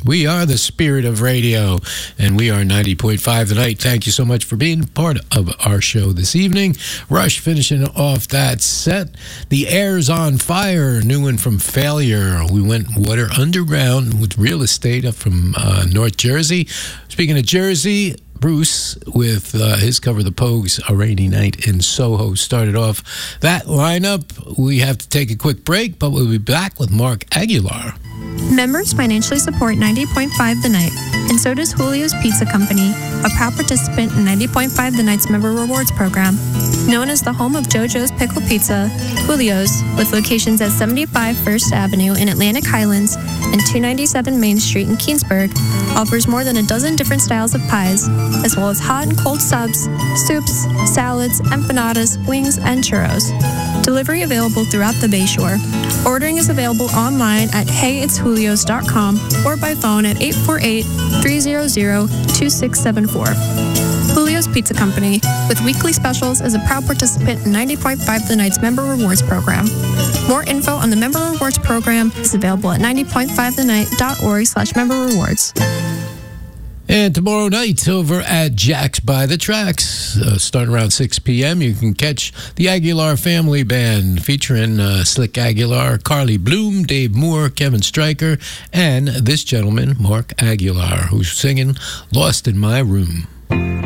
We are the spirit of radio, and we are 90.5 The Night. Thank you so much for being part of our show this evening. Rush finishing off that set. The Air's on Fire, new one from Failure. We went Water Underground with Real Estate up from North Jersey. Speaking of Jersey, Bruce with his cover, The Pogues, A Rainy Night in Soho, started off that lineup. We have to take a quick break, but we'll be back with Mark Aguilar. Members financially support 90.5 The Night, and so does Julio's Pizza Company, a proud participant in 90.5 The Night's Member Rewards Program. Known as the home of JoJo's Pickle Pizza, Julio's, with locations at 75 First Avenue in Atlantic Highlands and 297 Main Street in Keansburg, offers more than a dozen different styles of pies, as well as hot and cold subs, soups, salads, empanadas, wings, and churros. Delivery available throughout the Bayshore. Ordering is available online at heyitsjulios.com or by phone at 848-300-2674. Julio's Pizza Company, with weekly specials, is a proud participant in 90.5 The Night's Member Rewards Program. More info on the Member Rewards Program is available at 90.5thennight.org/member rewards. And tomorrow night over at Jack's by the Tracks, starting around 6 p.m., you can catch the Aguilar Family Band featuring Slick Aguilar, Carly Bloom, Dave Moore, Kevin Stryker, and this gentleman, Mark Aguilar, who's singing Lost in My Room.